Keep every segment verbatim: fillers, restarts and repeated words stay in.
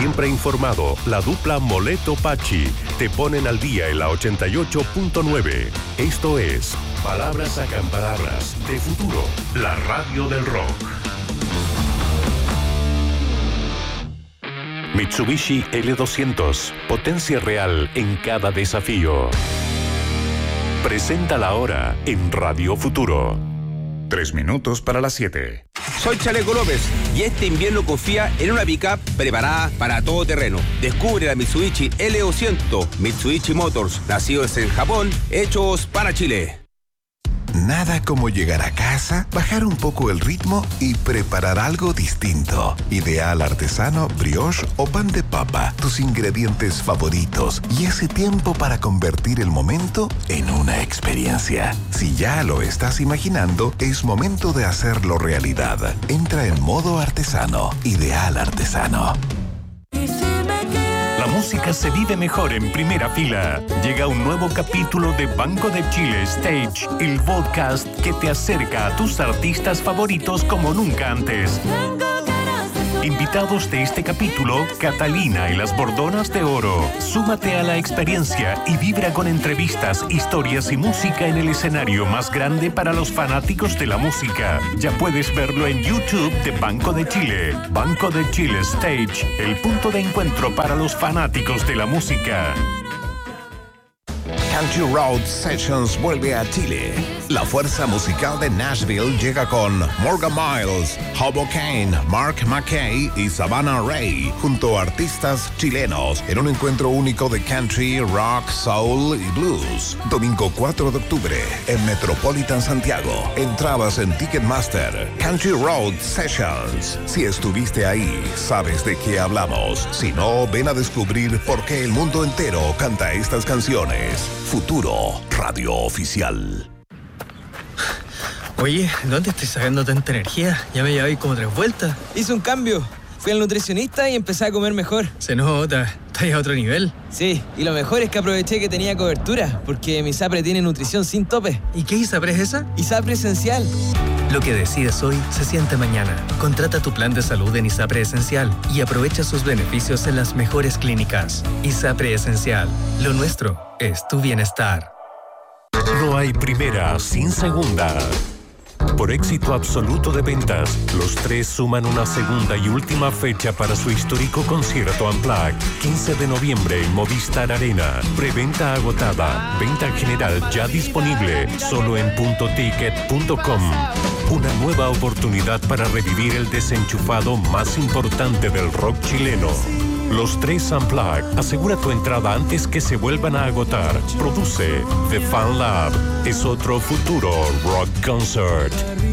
Siempre informado, la dupla Moleto Pachi te ponen al día en la ochenta y ocho punto nueve. Esto es Palabras Acamparadas de Futuro, la radio del rock. Mitsubishi L doscientos, potencia real en cada desafío. Presenta la hora en Radio Futuro. Tres minutos para las siete. Soy Chaleco López y este invierno confía en una pick-up preparada para todo terreno. Descubre la Mitsubishi L doscientos, Mitsubishi Motors, nacidos en Japón, hechos para Chile. Nada como llegar a casa, bajar un poco el ritmo y preparar algo distinto. Ideal artesano, brioche o pan de papa, tus ingredientes favoritos y ese tiempo para convertir el momento en una experiencia. Si ya lo estás imaginando, es momento de hacerlo realidad. Entra en modo artesano. Ideal artesano. La música se vive mejor en primera fila. Llega un nuevo capítulo de Banco de Chile Stage, el podcast que te acerca a tus artistas favoritos como nunca antes. Invitados de este capítulo, Catalina y las Bordonas de Oro. Súmate a la experiencia y vibra con entrevistas, historias y música en el escenario más grande para los fanáticos de la música. Ya puedes verlo en YouTube de Banco de Chile. Banco de Chile Stage, el punto de encuentro para los fanáticos de la música. Country Road Sessions vuelve a Chile. La fuerza musical de Nashville llega con Morgan Miles, Hobo Kane, Mark McKay y Savannah Ray, junto a artistas chilenos, en un encuentro único de country, rock, soul y blues. Domingo cuatro de octubre, en Metropolitan Santiago. Entradas en Ticketmaster. Country Road Sessions. Si estuviste ahí, sabes de qué hablamos. Si no, ven a descubrir por qué el mundo entero canta estas canciones. Futuro, radio oficial. Oye, ¿dónde estoy sacando tanta energía? Ya me llevé como tres vueltas. Hice un cambio. Fui al nutricionista y empecé a comer mejor. Se nota, estás a otro nivel. Sí, y lo mejor es que aproveché que tenía cobertura, porque mi ISAPRE tiene nutrición sin tope. ¿Y qué ISAPRE es esa? ISAPRE Esencial. Lo que decides hoy se siente mañana. Contrata tu plan de salud en ISAPRE Esencial y aprovecha sus beneficios en las mejores clínicas. ISAPRE Esencial. Lo nuestro es tu bienestar. No hay primera sin segunda. Por éxito absoluto de ventas, los tres suman una segunda y última fecha para su histórico concierto Unplugged. quince de noviembre en Movistar Arena. Preventa agotada. Venta general ya disponible. Solo en punto ticket punto com. Una nueva oportunidad para revivir el desenchufado más importante del rock chileno. Los tres Unplugged. Asegura tu entrada antes que se vuelvan a agotar. Produce The Fan Lab. Es otro futuro rock concert.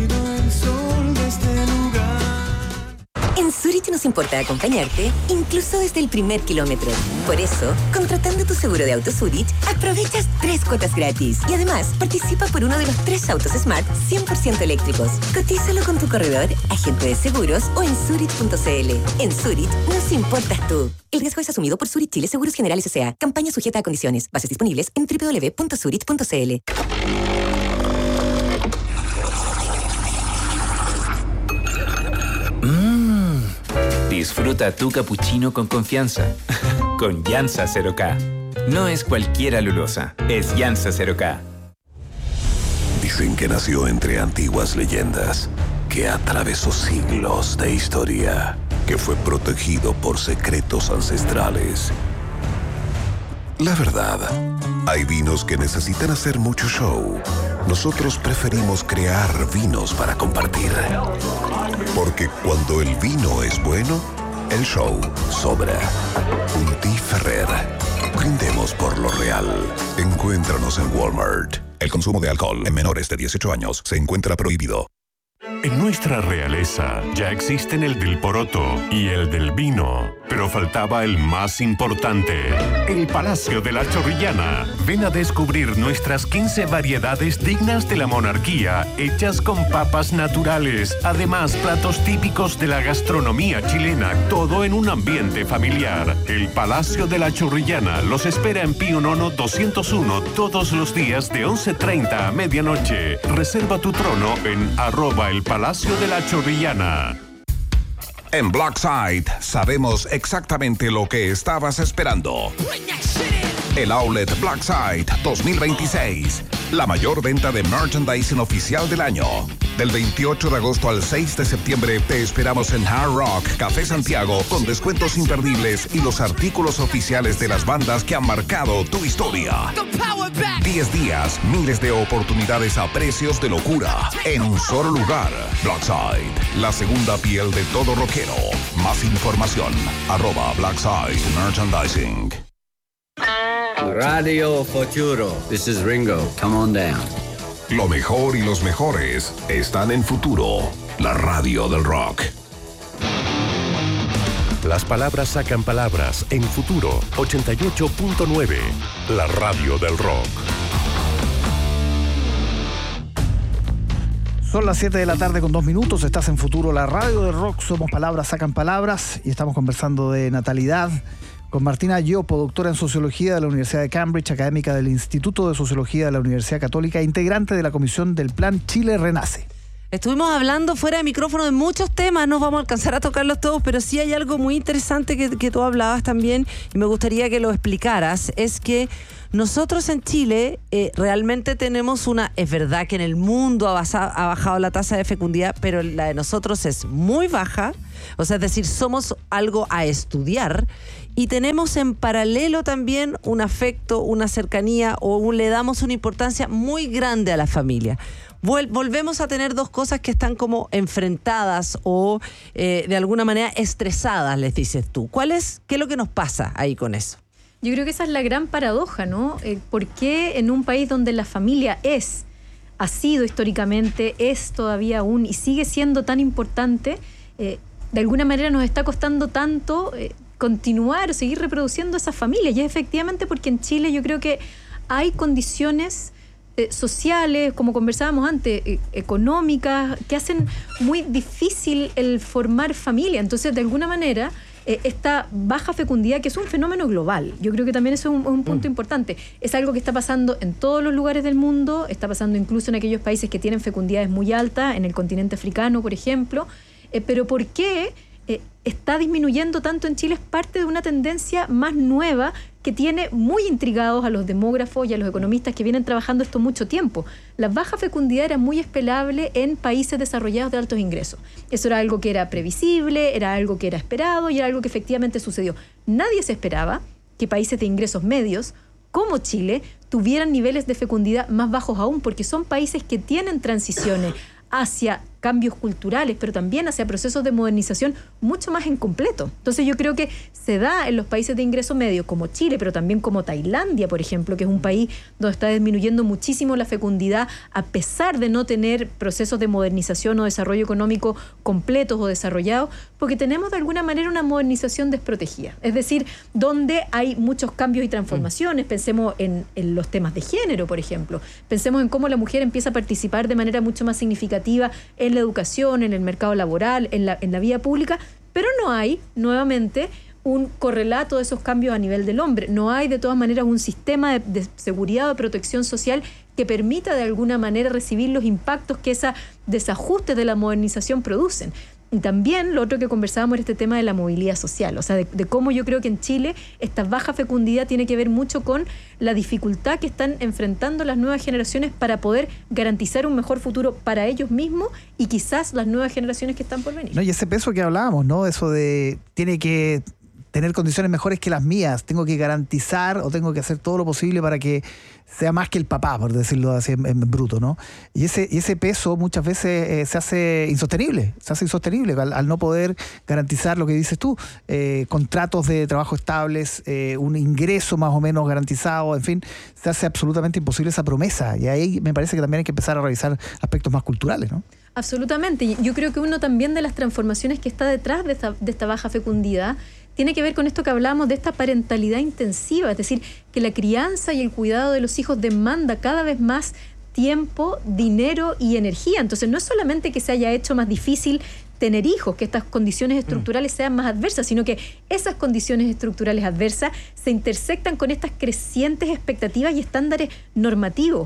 En Zurich nos importa acompañarte, incluso desde el primer kilómetro. Por eso, contratando tu seguro de auto Zurich, aprovechas tres cuotas gratis. Y además, participa por uno de los tres autos Smart cien por ciento eléctricos. Cotízalo con tu corredor, agente de seguros o en zurich punto c l. En Zurich nos importas tú. El riesgo es asumido por Zurich Chile Seguros Generales S A. Campaña sujeta a condiciones. Bases disponibles en doble u doble u doble u punto zurich punto c l. Disfruta tu cappuccino con confianza. Con Yansa cero K. No es cualquiera lulosa, es Yansa cero K. Dicen que nació entre antiguas leyendas, que atravesó siglos de historia, que fue protegido por secretos ancestrales. La verdad, hay vinos que necesitan hacer mucho show. Nosotros preferimos crear vinos para compartir. Porque cuando el vino es bueno, el show sobra. Unti Ferrer. Brindemos por lo real. Encuéntranos en Walmart. El consumo de alcohol en menores de dieciocho años se encuentra prohibido. En nuestra realeza ya existen el del poroto y el del vino, pero faltaba el más importante, el Palacio de la Chorrillana. Ven a descubrir nuestras quince variedades dignas de la monarquía, hechas con papas naturales. Además, platos típicos de la gastronomía chilena, todo en un ambiente familiar. El Palacio de la Chorrillana los espera en Pío Nono doscientos uno todos los días de once treinta a medianoche. Reserva tu trono en arroba el Palacio de la Chorrillana. En Blackside sabemos exactamente lo que estabas esperando. El Outlet Blackside dos mil veintiséis. La mayor venta de merchandising oficial del año. Del veintiocho de agosto al seis de septiembre te esperamos en Hard Rock Café Santiago con descuentos imperdibles y los artículos oficiales de las bandas que han marcado tu historia. diez días, miles de oportunidades a precios de locura en un solo lugar. Blackside, la segunda piel de todo rockero. Más información, arroba Blackside Merchandising. Radio Futuro. This is Ringo. Come on down. Lo mejor y los mejores están en Futuro, la radio del rock. Las palabras sacan palabras en Futuro ochenta y ocho punto nueve, la radio del rock. Son las siete de la tarde con dos minutos, estás en Futuro, la radio del rock, somos palabras sacan palabras y estamos conversando de natalidad con Martina Giopo, doctora en Sociología de la Universidad de Cambridge, académica del Instituto de Sociología de la Universidad Católica e integrante de la comisión del Plan Chile Renace. Estuvimos hablando fuera de micrófono de muchos temas, no vamos a alcanzar a tocarlos todos, pero sí hay algo muy interesante que, que tú hablabas también y me gustaría que lo explicaras, es que nosotros en Chile eh, realmente tenemos una, es verdad que en el mundo ha, basa, ha bajado la tasa de fecundidad, pero la de nosotros es muy baja, o sea, es decir, somos algo a estudiar y tenemos en paralelo también un afecto, una cercanía o un, le damos una importancia muy grande a la familia. Vol- volvemos a tener dos cosas que están como enfrentadas o eh, de alguna manera estresadas, les dices tú. ¿Cuál es, qué es lo que nos pasa ahí con eso? Yo creo que esa es la gran paradoja, ¿no? Eh, ¿Por qué en un país donde la familia es, ha sido históricamente, es todavía aún y sigue siendo tan importante, eh, de alguna manera nos está costando tanto eh, continuar o seguir reproduciendo esas familias? Y es efectivamente porque en Chile yo creo que hay condiciones eh, sociales, como conversábamos antes, eh, económicas, que hacen muy difícil el formar familia. Entonces, de alguna manera, eh, esta baja fecundidad, que es un fenómeno global, yo creo que también eso es un, un punto mm. importante, es algo que está pasando en todos los lugares del mundo, está pasando incluso en aquellos países que tienen fecundidades muy altas, en el continente africano, por ejemplo, eh, pero ¿por qué eh, está disminuyendo tanto en Chile? Es parte de una tendencia más nueva que tiene muy intrigados a los demógrafos y a los economistas que vienen trabajando esto mucho tiempo. La baja fecundidad era muy esperable en países desarrollados de altos ingresos. Eso era algo que era previsible, era algo que era esperado y era algo que efectivamente sucedió. Nadie se esperaba que países de ingresos medios, como Chile, tuvieran niveles de fecundidad más bajos aún, porque son países que tienen transiciones hacia cambios culturales, pero también hacia procesos de modernización mucho más en completo. Entonces yo creo que se da en los países de ingreso medio, como Chile, pero también como Tailandia, por ejemplo, que es un país donde está disminuyendo muchísimo la fecundidad, a pesar de no tener procesos de modernización o desarrollo económico completos o desarrollados, porque tenemos de alguna manera una modernización desprotegida. Es decir, donde hay muchos cambios y transformaciones. Mm. Pensemos en, en los temas de género, por ejemplo. Pensemos en cómo la mujer empieza a participar de manera mucho más significativa en la educación, en el mercado laboral, en la, en la vía pública, pero no hay, nuevamente, un correlato de esos cambios a nivel del hombre. No hay, de todas maneras, un sistema de, de seguridad o de protección social que permita, de alguna manera, recibir los impactos que esos desajustes de la modernización producen. Y también lo otro que conversábamos era este tema de la movilidad social, o sea, de, de cómo yo creo que en Chile esta baja fecundidad tiene que ver mucho con la dificultad que están enfrentando las nuevas generaciones para poder garantizar un mejor futuro para ellos mismos y quizás las nuevas generaciones que están por venir. No, y ese peso que hablábamos, ¿no? Eso de tiene que tener condiciones mejores que las mías, tengo que garantizar o tengo que hacer todo lo posible para que sea más que el papá, por decirlo así en, en bruto, ¿no? Y ese, y ese peso muchas veces eh, se hace insostenible, se hace insostenible al, al no poder garantizar lo que dices tú, eh, contratos de trabajo estables, eh, un ingreso más o menos garantizado, en fin, se hace absolutamente imposible esa promesa. Y ahí me parece que también hay que empezar a revisar aspectos más culturales, ¿no? Absolutamente. Yo creo que uno también de las transformaciones que está detrás de esta, de esta baja fecundidad tiene que ver con esto que hablamos de esta parentalidad intensiva, es decir, que la crianza y el cuidado de los hijos demanda cada vez más tiempo, dinero y energía. Entonces no es solamente que se haya hecho más difícil tener hijos, que estas condiciones estructurales sean más adversas, sino que esas condiciones estructurales adversas se intersectan con estas crecientes expectativas y estándares normativos.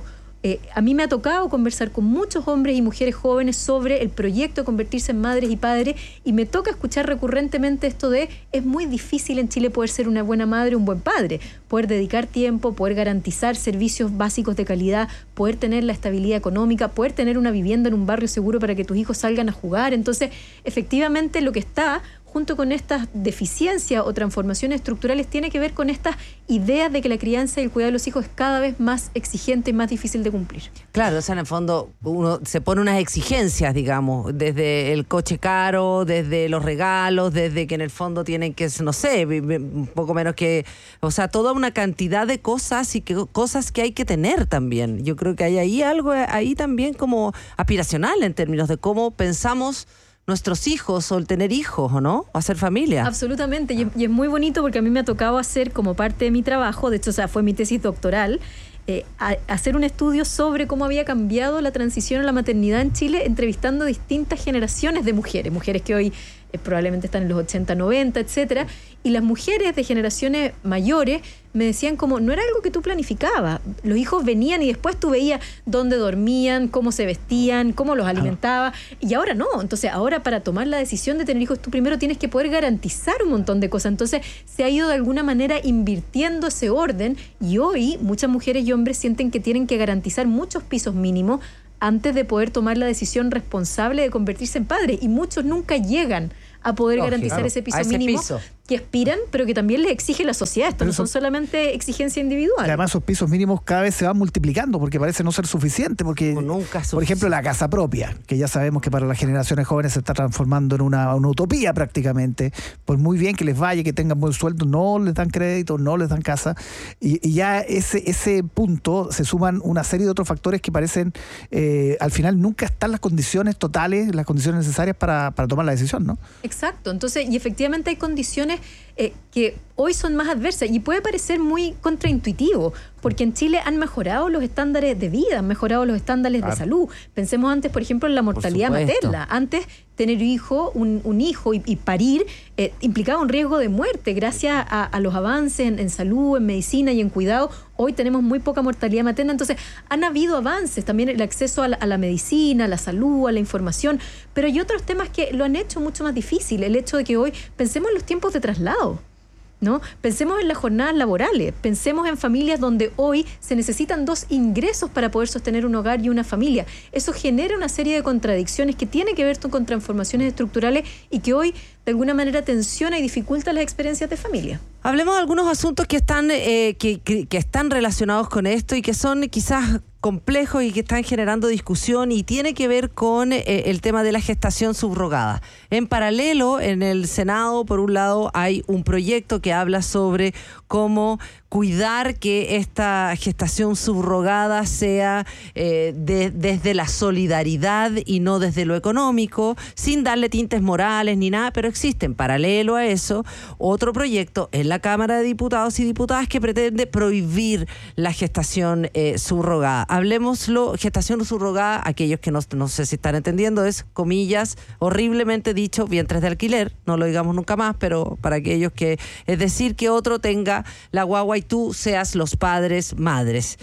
Eh, a mí me ha tocado conversar con muchos hombres y mujeres jóvenes sobre el proyecto de convertirse en madres y padres, y me toca escuchar recurrentemente esto de: es muy difícil en Chile poder ser una buena madre, un buen padre, poder dedicar tiempo, poder garantizar servicios básicos de calidad, poder tener la estabilidad económica, poder tener una vivienda en un barrio seguro para que tus hijos salgan a jugar. Entonces, efectivamente, lo que está junto con estas deficiencias o transformaciones estructurales tiene que ver con estas ideas de que la crianza y el cuidado de los hijos es cada vez más exigente y más difícil de cumplir. Claro, o sea, en el fondo uno se pone unas exigencias, digamos, desde el coche caro, desde los regalos, desde que en el fondo tienen que, no sé, un poco menos que, o sea, toda una cantidad de cosas y que cosas que hay que tener también. Yo creo que hay ahí algo ahí también como aspiracional en términos de cómo pensamos nuestros hijos o el tener hijos, ¿o no? O hacer familia. Absolutamente, y, y es muy bonito porque a mí me ha tocado hacer como parte de mi trabajo, de hecho, o sea, fue mi tesis doctoral, eh, a, hacer un estudio sobre cómo había cambiado la transición a la maternidad en Chile, entrevistando distintas generaciones de mujeres, mujeres que hoy eh, probablemente están en los ochenta, noventa, etcétera, y las mujeres de generaciones mayores me decían como, no era algo que tú planificabas, los hijos venían y después tú veías dónde dormían, cómo se vestían, cómo los alimentabas, y ahora no. Entonces ahora, para tomar la decisión de tener hijos, tú primero tienes que poder garantizar un montón de cosas. Entonces se ha ido de alguna manera invirtiendo ese orden, y hoy muchas mujeres y hombres sienten que tienen que garantizar muchos pisos mínimos antes de poder tomar la decisión responsable de convertirse en padres, y muchos nunca llegan a poder Lógico, garantizar claro. ese piso ese mínimo piso. que aspiran, pero que también les exige la sociedad. Esto pero no eso, son solamente exigencias individuales. Además, esos pisos mínimos cada vez se van multiplicando porque parece no ser suficiente, porque, nunca por ejemplo, la casa propia, que ya sabemos que para las generaciones jóvenes se está transformando en una, una utopía prácticamente. Por muy bien que les vaya, que tengan buen sueldo, no les dan crédito, no les dan casa, y, y ya ese, ese punto se suman una serie de otros factores que parecen, eh, al final nunca están las condiciones totales, las condiciones necesarias para, para tomar la decisión, ¿no? Exacto, entonces, y efectivamente hay condiciones eh, que hoy son más adversas, y puede parecer muy contraintuitivo, porque en Chile han mejorado los estándares de vida, han mejorado los estándares claro. de salud. Pensemos antes, por ejemplo, en la mortalidad materna. Antes, tener hijo, un, un hijo y, y parir eh, implicaba un riesgo de muerte. Gracias a, a los avances en, en salud, en medicina y en cuidado, hoy tenemos muy poca mortalidad materna. Entonces, han habido avances, también el acceso a la, a la medicina, a la salud, a la información, pero hay otros temas que lo han hecho mucho más difícil. El hecho de que hoy pensemos en los tiempos de traslado, ¿no? Pensemos en las jornadas laborales, pensemos en familias donde hoy se necesitan dos ingresos para poder sostener un hogar y una familia. Eso genera una serie de contradicciones que tienen que ver con transformaciones estructurales y que hoy de alguna manera tensiona y dificulta las experiencias de familia. Hablemos de algunos asuntos que están, eh, que, que, que están relacionados con esto y que son quizás complejos y que están generando discusión, y tiene que ver con eh, el tema de la gestación subrogada. En paralelo, en el Senado, por un lado, hay un proyecto que habla sobre cómo cuidar que esta gestación subrogada sea eh, de, desde la solidaridad y no desde lo económico, sin darle tintes morales ni nada, pero existe en paralelo a eso otro proyecto en la Cámara de Diputados y Diputadas que pretende prohibir la gestación eh, subrogada. Hablemoslo, gestación subrogada, aquellos que no, no sé si están entendiendo, es, comillas, horriblemente dicho, vientres de alquiler, no lo digamos nunca más, pero para aquellos que, es decir, que otro tenga la guagua y tú seas los padres, madres.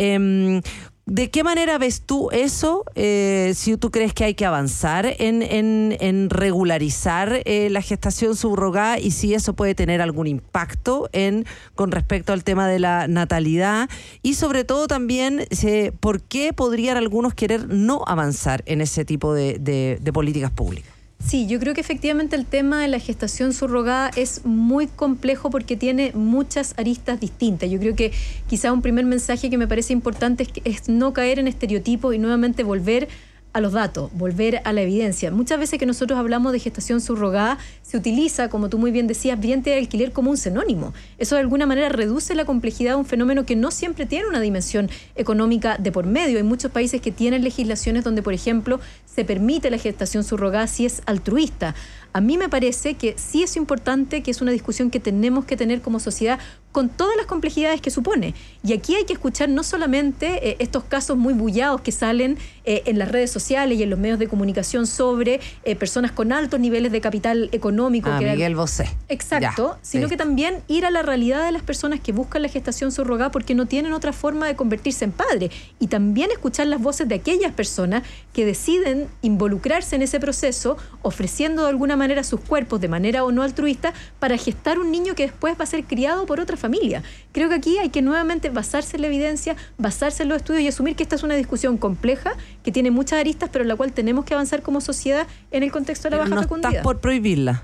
Eh, ¿De qué manera ves tú eso? Eh, si tú crees que hay que avanzar en, en, en regularizar eh, la gestación subrogada, y si eso puede tener algún impacto en con respecto al tema de la natalidad, y sobre todo también eh, por qué podrían algunos querer no avanzar en ese tipo de, de, de políticas públicas. Sí, yo creo que efectivamente el tema de la gestación subrogada es muy complejo porque tiene muchas aristas distintas. Yo creo que quizá un primer mensaje que me parece importante es, que es no caer en estereotipos y nuevamente volver a los datos, volver a la evidencia. Muchas veces que nosotros hablamos de gestación subrogada, se utiliza, como tú muy bien decías, vientre de alquiler como un sinónimo. Eso de alguna manera reduce la complejidad de un fenómeno que no siempre tiene una dimensión económica de por medio. Hay muchos países que tienen legislaciones donde, por ejemplo, se permite la gestación subrogada si es altruista. A mí me parece que sí es importante, que es una discusión que tenemos que tener como sociedad con todas las complejidades que supone. Y aquí hay que escuchar no solamente eh, estos casos muy bullados que salen eh, en las redes sociales y en los medios de comunicación sobre eh, personas con altos niveles de capital económico. Ah, que Miguel eran... Bosé. Exacto, Ya, sino sí. que también ir a la realidad de las personas que buscan la gestación subrogada porque no tienen otra forma de convertirse en padre. Y también escuchar las voces de aquellas personas que deciden involucrarse en ese proceso, ofreciendo de alguna manera sus cuerpos de manera o no altruista para gestar un niño que después va a ser criado por otra familia. Creo que aquí hay que nuevamente basarse en la evidencia, basarse en los estudios y asumir que esta es una discusión compleja, que tiene muchas aristas, pero en la cual tenemos que avanzar como sociedad en el contexto de la Pero baja no fecundidad. estás por prohibirla.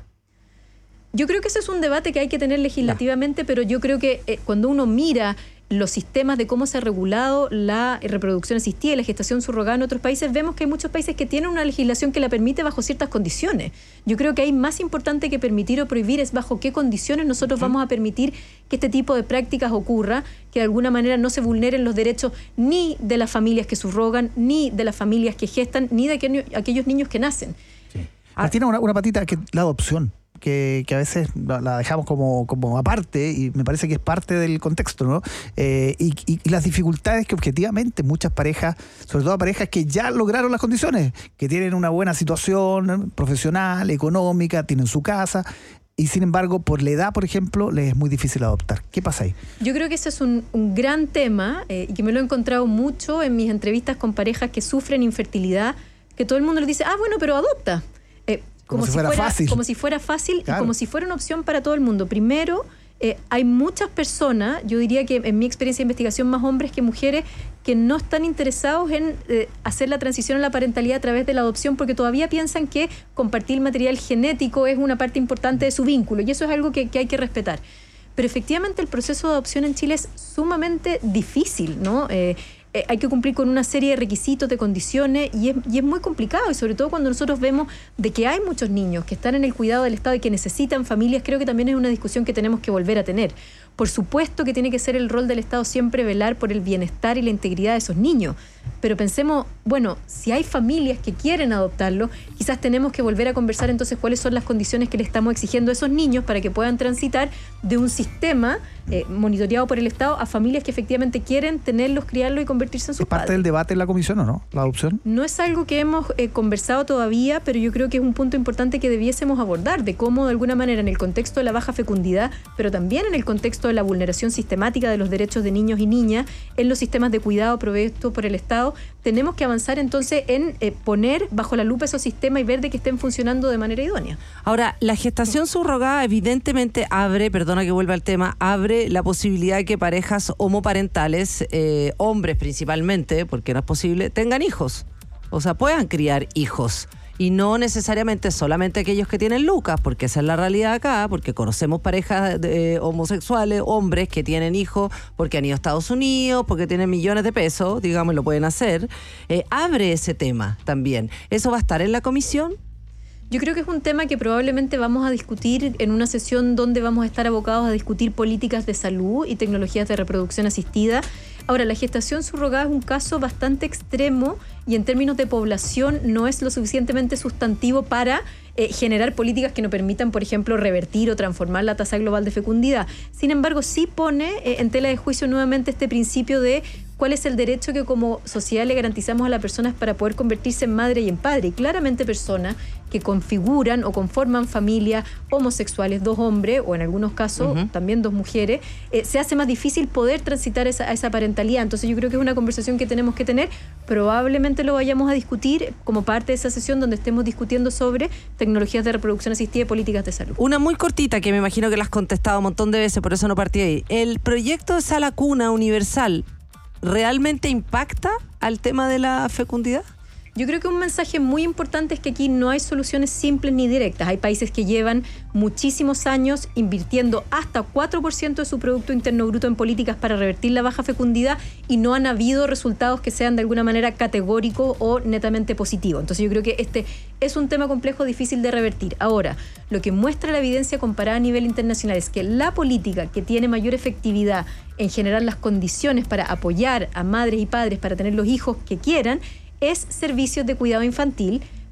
Yo creo que ese es un debate que hay que tener legislativamente, ya. Pero yo creo que eh, cuando uno mira los sistemas de cómo se ha regulado la reproducción asistida y la gestación subrogada en otros países, vemos que hay muchos países que tienen una legislación que la permite bajo ciertas condiciones. Yo creo que hay más importante que permitir o prohibir es bajo qué condiciones nosotros uh-huh. vamos a permitir que este tipo de prácticas ocurra, que de alguna manera no se vulneren los derechos ni de las familias que subrogan, ni de las familias que gestan, ni de aquel, aquellos niños que nacen. Sí. Ah, tiene una, una patita que es la adopción. Que, que a veces la, la dejamos como, como aparte y me parece que es parte del contexto, ¿no? Eh, y, y, y las dificultades que objetivamente muchas parejas, sobre todo parejas que ya lograron las condiciones, que tienen una buena situación profesional, económica, tienen su casa y sin embargo por la edad, por ejemplo, les es muy difícil adoptar. ¿Qué pasa ahí? Yo creo que ese es un, un gran tema eh, y que me lo he encontrado mucho en mis entrevistas con parejas que sufren infertilidad, que todo el mundo les dice, ah, bueno, pero adopta. Eh, Como, como si si fuera fuera fácil. Como si fuera fácil Claro. y como si fuera una opción para todo el mundo. Primero, eh, hay muchas personas, yo diría que en mi experiencia de investigación, más hombres que mujeres, que no están interesados en eh, hacer la transición a la parentalidad a través de la adopción porque todavía piensan que compartir material genético es una parte importante de su vínculo y eso es algo que, que hay que respetar. Pero efectivamente el proceso de adopción en Chile es sumamente difícil, ¿no? Eh, Eh, hay que cumplir con una serie de requisitos, de condiciones, y es, y es muy complicado, y sobre todo cuando nosotros vemos de que hay muchos niños que están en el cuidado del Estado y que necesitan familias, creo que también es una discusión que tenemos que volver a tener. Por supuesto que tiene que ser el rol del Estado siempre velar por el bienestar y la integridad de esos niños, pero pensemos, bueno, si hay familias que quieren adoptarlo, quizás tenemos que volver a conversar entonces cuáles son las condiciones que le estamos exigiendo a esos niños para que puedan transitar de un sistema eh, monitoreado por el Estado a familias que efectivamente quieren tenerlos, criarlos y convertirse en sus ¿Es parte padres. del debate en la comisión o no? ¿La adopción? No es algo que hemos eh, conversado todavía, pero yo creo que es un punto importante que debiésemos abordar, de cómo de alguna manera en el contexto de la baja fecundidad, pero también en el contexto de la vulneración sistemática de los derechos de niños y niñas en los sistemas de cuidado provistos por el Estado, tenemos que avanzar entonces en eh, poner bajo la lupa esos sistemas y ver de que estén funcionando de manera idónea. Ahora, la gestación subrogada evidentemente abre, perdona que vuelva al tema, abre la posibilidad de que parejas homoparentales, eh, hombres principalmente, porque no es posible, tengan hijos. O sea, puedan criar hijos. Y no necesariamente solamente aquellos que tienen lucas, porque esa es la realidad acá, porque conocemos parejas de, eh, homosexuales, hombres que tienen hijos porque han ido a Estados Unidos, porque tienen millones de pesos, digamos, lo pueden hacer. Eh, abre ese tema también. ¿Eso va a estar en la comisión? Yo creo que es un tema que probablemente vamos a discutir en una sesión donde vamos a estar abocados a discutir políticas de salud y tecnologías de reproducción asistida. Ahora, la gestación subrogada es un caso bastante extremo y en términos de población no es lo suficientemente sustantivo para eh, generar políticas que nos permitan, por ejemplo, revertir o transformar la tasa global de fecundidad. Sin embargo, sí pone eh, en tela de juicio nuevamente este principio de cuál es el derecho que como sociedad le garantizamos a las personas para poder convertirse en madre y en padre. Y claramente personas que configuran o conforman familias homosexuales, dos hombres o en algunos casos uh-huh. también dos mujeres, eh, se hace más difícil poder transitar esa, a esa parentalidad. Entonces yo creo que es una conversación que tenemos que tener. Probablemente lo vayamos a discutir como parte de esa sesión donde estemos discutiendo sobre tecnologías de reproducción asistida y políticas de salud. Una muy cortita que me imagino que la has contestado un montón de veces, por eso no partí ahí. ¿El proyecto de sala cuna universal realmente impacta al tema de la fecundidad? Yo creo que un mensaje muy importante es que aquí no hay soluciones simples ni directas. Hay países que llevan muchísimos años invirtiendo hasta cuatro por ciento de su Producto Interno Bruto en políticas para revertir la baja fecundidad y no han habido resultados que sean de alguna manera categóricos o netamente positivos. Entonces yo creo que este es un tema complejo, difícil de revertir. Ahora, lo que muestra la evidencia comparada a nivel internacional es que la política que tiene mayor efectividad en generar las condiciones para apoyar a madres y padres para tener los hijos que quieran es servicios de cuidado infantil,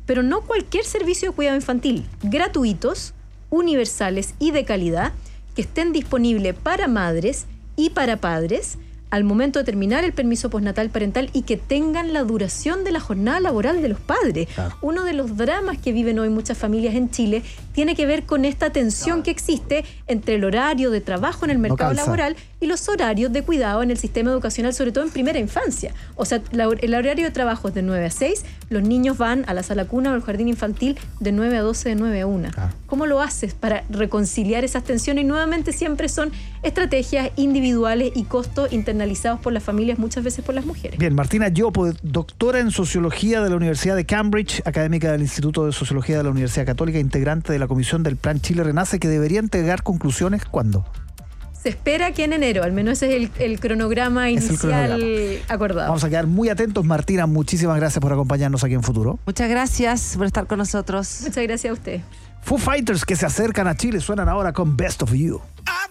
pero no cualquier servicio de cuidado infantil, gratuitos, universales y de calidad, que estén disponibles para madres y para padres al momento de terminar el permiso postnatal parental y que tengan la duración de la jornada laboral de los padres. Claro. Uno de los dramas que viven hoy muchas familias en Chile tiene que ver con esta tensión claro. que existe entre el horario de trabajo en el mercado no laboral y los horarios de cuidado en el sistema educacional, sobre todo en primera infancia. O sea, la, el horario de trabajo es de nueve a seis, los niños van a la sala cuna o al jardín infantil de nueve a doce, de nueve a una. Claro. ¿Cómo lo haces para reconciliar esas tensiones? Y nuevamente siempre son estrategias individuales y costos internalizados por las familias, muchas veces por las mujeres. Bien, Martina Yopo, doctora en Sociología de la Universidad de Cambridge, académica del Instituto de Sociología de la Universidad Católica, integrante de la Comisión del Plan Chile Renace, que debería entregar conclusiones, ¿cuándo? Se espera que en enero, al menos ese es el, el cronograma inicial el cronograma. acordado. Vamos a quedar muy atentos. Martina, muchísimas gracias por acompañarnos aquí en Futuro. Muchas gracias por estar con nosotros. Muchas gracias a usted. Foo Fighters, que se acercan a Chile, suenan ahora con Best of You.